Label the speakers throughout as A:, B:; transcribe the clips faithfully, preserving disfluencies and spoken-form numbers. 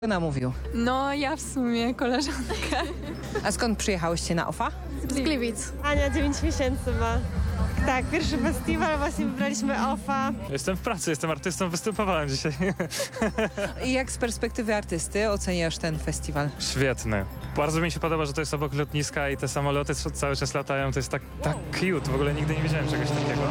A: namówił?
B: No, ja w sumie koleżankę.
A: A skąd przyjechałyście na O F A?
B: Z Gliwic.
C: Ania dziewięć miesięcy ma. Tak, pierwszy festiwal, właśnie wybraliśmy O F A.
D: Jestem w pracy, jestem artystą, występowałem dzisiaj.
A: I jak z perspektywy artysty oceniasz ten festiwal?
D: Świetny. Bardzo mi się podoba, że to jest obok lotniska i te samoloty cały czas latają. To jest tak, tak cute. W ogóle nigdy nie widziałem czegoś takiego.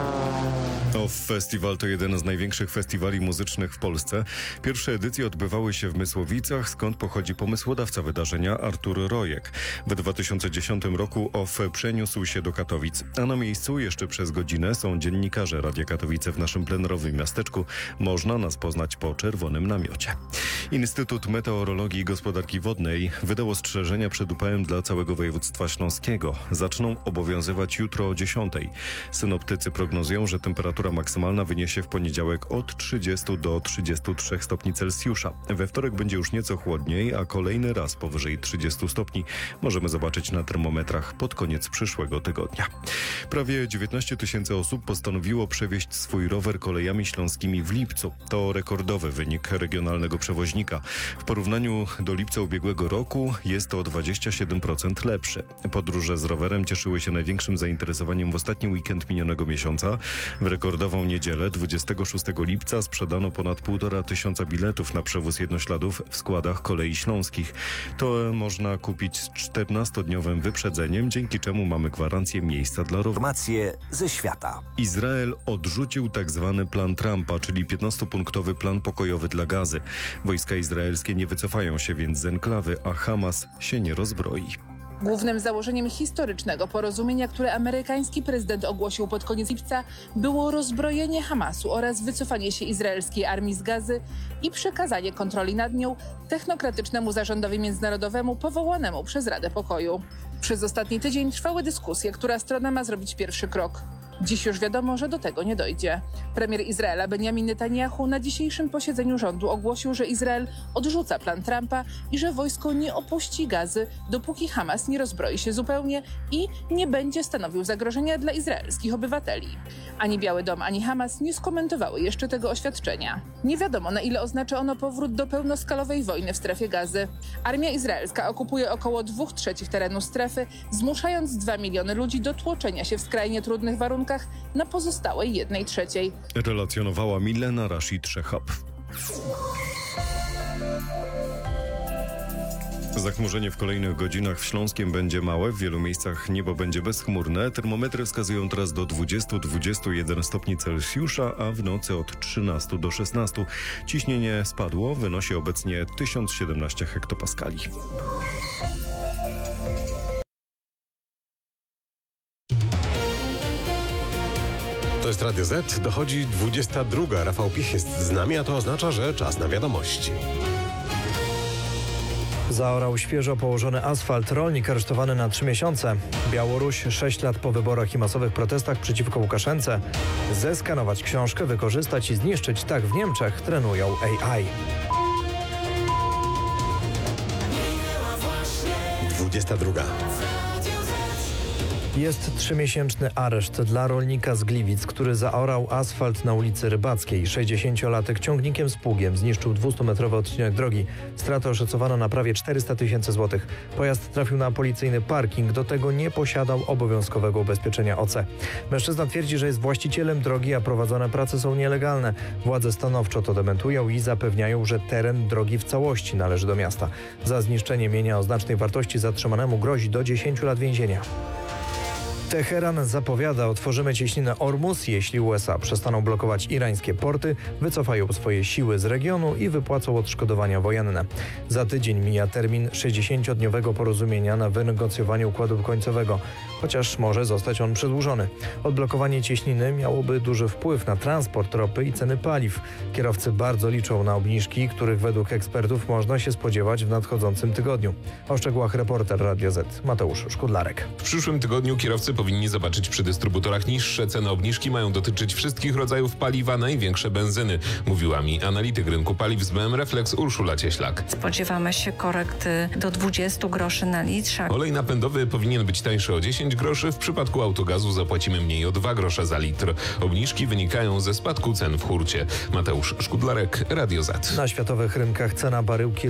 E: O F Festiwal to jeden z największych festiwali muzycznych w Polsce. Pierwsze edycje odbywały się w Mysłowicach, skąd pochodzi pomysłodawca wydarzenia Artur Rojek. W dwa tysiące dziesiątym roku O F przeniósł się do Katowic, a na miejscu jeszcze przez godzinę są dziennikarze Radia Katowice w naszym plenerowym miasteczku. Można nas poznać po czerwonym namiocie. Instytut Meteorologii i Gospodarki Wodnej wydał ostrzeżenia przed upałem dla całego województwa śląskiego. Zaczną obowiązywać jutro o dziesiątej. Synoptycy prognozują, że temperatura maksymalna wyniesie w poniedziałek od trzydziestu do trzydziestu trzech stopni Celsjusza. We wtorek będzie już nieco chłodniej, a kolejny raz powyżej trzydziestu stopni możemy zobaczyć na termometrach pod koniec przyszłego tygodnia. Prawie dziewiętnaście tysięcy osób postanowiło przewieźć swój rower kolejami śląskimi w lipcu. To rekordowy wynik regionalnego przewoźnika. W porównaniu do lipca ubiegłego roku jest to o dwadzieścia siedem procent lepszy. Podróże z rowerem cieszyły się największym zainteresowaniem w ostatni weekend minionego miesiąca. W rekordową niedzielę dwudziestego szóstego lipca sprzedano ponad półtora tysiąca biletów na przewóz jednośladów w składach kolei śląskich. To można kupić z czternastodniowym wyprzedzeniem, dzięki czemu mamy gwarancję miejsca dla roweru.
F: Informacje ze świata.
E: Izrael odrzucił tak zwany plan Trumpa, czyli piętnastopunktowy plan pokojowy dla Gazy. Wojska izraelskie nie wycofają się więc z enklawy, a Hamas się nie rozbroi.
G: Głównym założeniem historycznego porozumienia, które amerykański prezydent ogłosił pod koniec lipca, było rozbrojenie Hamasu oraz wycofanie się izraelskiej armii z Gazy i przekazanie kontroli nad nią technokratycznemu zarządowi międzynarodowemu powołanemu przez Radę Pokoju. Przez ostatni tydzień trwały dyskusje, która strona ma zrobić pierwszy krok. Dziś już wiadomo, że do tego nie dojdzie. Premier Izraela Benjamin Netanyahu na dzisiejszym posiedzeniu rządu ogłosił, że Izrael odrzuca plan Trumpa i że wojsko nie opuści Gazy, dopóki Hamas nie rozbroi się zupełnie i nie będzie stanowił zagrożenia dla izraelskich obywateli. Ani Biały Dom, ani Hamas nie skomentowały jeszcze tego oświadczenia. Nie wiadomo, na ile oznacza ono powrót do pełnoskalowej wojny w strefie Gazy. Armia izraelska okupuje około dwóch trzecich terenu strefy, zmuszając dwa miliony ludzi do tłoczenia się w skrajnie trudnych warunkach na pozostałej jednej trzeciej.
E: Relacjonowała Milena Rashid Szechab. Zachmurzenie w kolejnych godzinach w Śląskiem będzie małe, w wielu miejscach niebo będzie bezchmurne. Termometry wskazują teraz do dwudziestu do dwudziestu jeden stopni Celsjusza, a w nocy od trzynastu do szesnastu. Ciśnienie spadło, wynosi obecnie tysiąc siedemnaście hektopaskali.
H: To jest Radio Z, dochodzi dwudziesta druga. Rafał Pich jest z nami, a to oznacza, że czas na wiadomości.
I: Zaorał świeżo położony asfalt rolnik aresztowany na trzy miesiące. Białoruś sześć lat po wyborach i masowych protestach przeciwko Łukaszence. Zeskanować książkę, wykorzystać i zniszczyć, tak w Niemczech trenują A I.
H: dwudziesta druga.
I: Jest trzymiesięczny areszt dla rolnika z Gliwic, który zaorał asfalt na ulicy Rybackiej. sześćdziesięciolatek ciągnikiem z pługiem zniszczył dwustumetrowy odcinek drogi. Stratę oszacowano na prawie czterysta tysięcy złotych. Pojazd trafił na policyjny parking, do tego nie posiadał obowiązkowego ubezpieczenia O C. Mężczyzna twierdzi, że jest właścicielem drogi, a prowadzone prace są nielegalne. Władze stanowczo to dementują i zapewniają, że teren drogi w całości należy do miasta. Za zniszczenie mienia o znacznej wartości zatrzymanemu grozi do dziesięciu lat więzienia. Teheran zapowiada, otworzymy cieśninę Ormus, jeśli U S A przestaną blokować irańskie porty, wycofają swoje siły z regionu i wypłacą odszkodowania wojenne. Za tydzień mija termin sześćdziesięciodniowego porozumienia na wynegocjowanie układu końcowego, chociaż może zostać on przedłużony. Odblokowanie cieśniny miałoby duży wpływ na transport ropy i ceny paliw. Kierowcy bardzo liczą na obniżki, których według ekspertów można się spodziewać w nadchodzącym tygodniu. O szczegółach reporter Radio Z Mateusz Szkudlarek.
J: W przyszłym tygodniu kierowcy
F: powinni zobaczyć przy dystrybutorach niższe ceny. Obniżki mają dotyczyć wszystkich rodzajów paliwa, największe benzyny, mówiła mi analityk rynku paliw z B M Reflex Urszula Cieślak.
J: Spodziewamy się korekty do dwudziestu groszy na litrze.
F: Olej napędowy powinien być tańszy o dziesięć groszy, w przypadku autogazu zapłacimy mniej o dwa grosze za litr. Obniżki wynikają ze spadku cen w hurcie. Mateusz Szkudlarek, Radio Z.
I: Na światowych rynkach cena baryłki